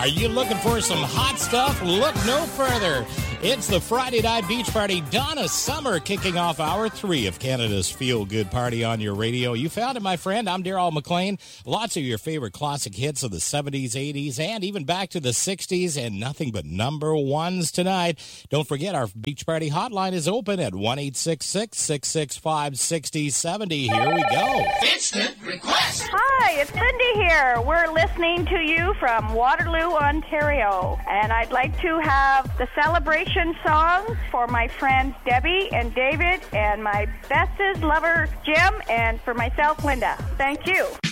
Are you looking for some hot stuff? Look no further. It's the Friday Night Beach Party. Donna Summer kicking off hour 3 of Canada's Feel Good Party on your radio. You found it, my friend. I'm Daryl McLean. Lots of your favorite classic hits of the 70s, 80s, and even back to the 60s, and nothing but number ones tonight. Don't forget, our Beach Party hotline is open at 1-866-665-6070. Here we go. Instant request. Hi, it's Cindy here. We're listening to you from Waterloo, Ontario. And I'd like to have the celebration song for my friends Debbie and David and my bestest lover Jim and for myself, Linda. Thank you.